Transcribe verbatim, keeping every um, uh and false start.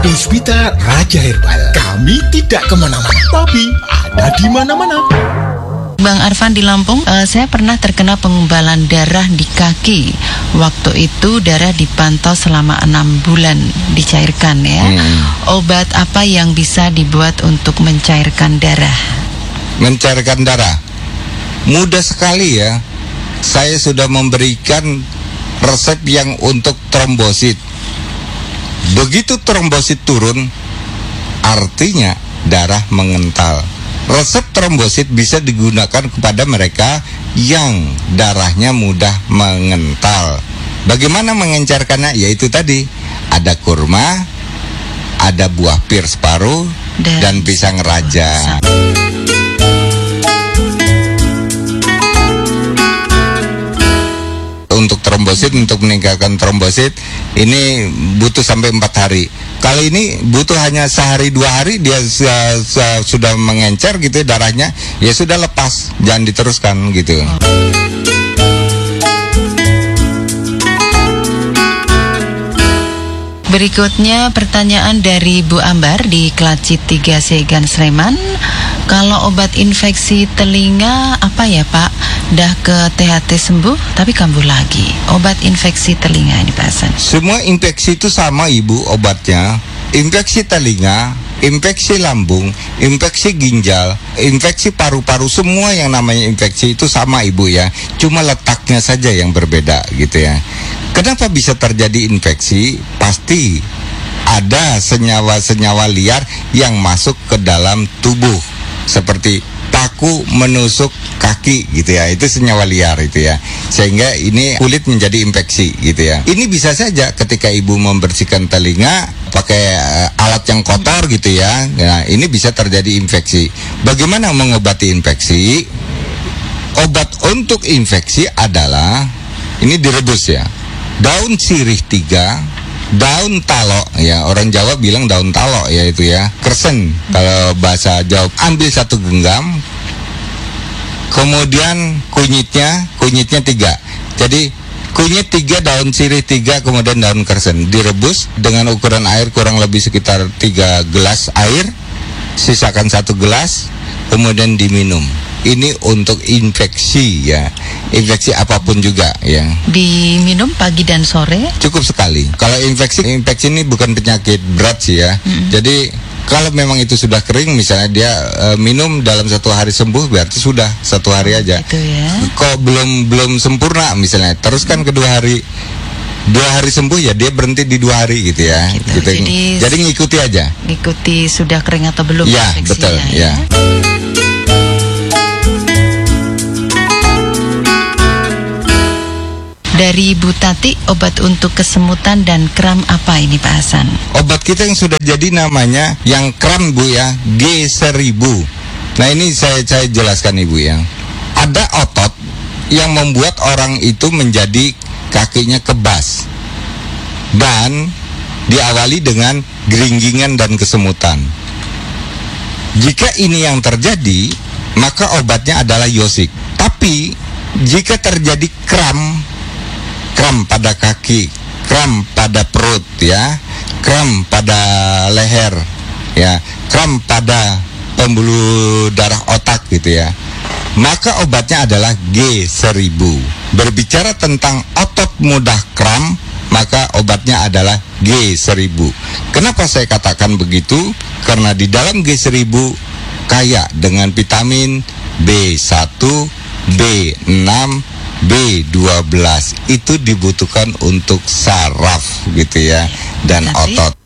Deswita Raja Herbal. Kami tidak kemana-mana, tapi ada di mana-mana. Bang Arfan di Lampung, uh, saya pernah terkena pengumbalan darah di kaki. Waktu itu darah dipantau selama enam bulan dicairkan ya. Hmm. Obat apa yang bisa dibuat untuk mencairkan darah? Mencairkan darah mudah sekali ya. Saya sudah memberikan resep yang untuk trombosit. Begitu trombosit turun, artinya darah mengental. Resep trombosit bisa digunakan kepada mereka yang darahnya mudah mengental. Bagaimana mengencarkannya? Yaitu tadi, ada kurma, ada buah pir separuh, dan, dan pisang raja. Untuk trombosit, untuk meningkatkan trombosit ini butuh sampai empat hari. Kali ini butuh hanya sehari dua hari dia uh, uh, sudah mengencer gitu darahnya, ya sudah lepas, jangan diteruskan gitu. Berikutnya pertanyaan dari Bu Ambar di Kelacit tiga Segan Sleman. Kalau obat infeksi telinga apa ya Pak? Dah ke T H T sembuh tapi kambuh lagi. Obat infeksi telinga ini Pak Hasan. Semua infeksi itu sama Ibu obatnya. Infeksi telinga, infeksi lambung, infeksi ginjal, infeksi paru-paru, semua yang namanya infeksi itu sama Ibu ya. Cuma letaknya saja yang berbeda gitu ya. Kenapa bisa terjadi infeksi? Pasti ada senyawa-senyawa liar yang masuk ke dalam tubuh, seperti paku menusuk kaki gitu ya, itu senyawa liar itu ya, sehingga ini kulit menjadi infeksi gitu ya. Ini bisa saja ketika ibu membersihkan telinga pakai uh, alat yang kotor gitu ya, nah ini bisa terjadi infeksi. Bagaimana mengobati infeksi? Obat untuk infeksi adalah ini direbus ya, daun sirih tiga, daun talok ya, orang Jawa bilang daun talok ya itu ya, kersen kalau bahasa Jawa. Ambil satu genggam, kemudian kunyitnya kunyitnya tiga, jadi kunyit tiga, daun sirih tiga, kemudian daun kersen, direbus dengan ukuran air kurang lebih sekitar tiga gelas air, sisakan satu gelas, kemudian diminum. Ini untuk infeksi ya, infeksi apapun juga ya. Diminum pagi dan sore? Cukup sekali. Kalau infeksi, infeksi ini bukan penyakit berat sih ya. Mm-hmm. Jadi kalau memang itu sudah kering, misalnya dia uh, minum dalam satu hari sembuh, berarti sudah satu hari aja. Gitu ya. Kok belum belum sempurna misalnya, teruskan kedua hari. Dua hari sembuh ya dia berhenti di dua hari gitu ya. Gitu. Gitu. Jadi, Jadi ngikuti aja. Ngikuti sudah kering atau belum ya, betul, ya. ya. Dari Bu Tati, obat untuk kesemutan dan kram apa ini Pak Hasan? Obat kita yang sudah jadi namanya yang kram Bu ya, G seribu. Nah ini saya, saya jelaskan Ibu ya. Ada otot yang membuat orang itu menjadi kakinya kebas, dan diawali dengan geringgingan dan kesemutan. Jika ini yang terjadi, maka obatnya adalah yosik. Tapi jika terjadi kram, kram pada kaki, kram pada perut ya, kram pada leher ya, kram pada pembuluh darah otak gitu ya, maka obatnya adalah G seribu. Berbicara tentang otot mudah kram, maka obatnya adalah G seribu. Kenapa saya katakan begitu? Karena di dalam G seribu kaya dengan vitamin B satu, B enam, B dua belas, itu dibutuhkan untuk saraf gitu ya, dan otot.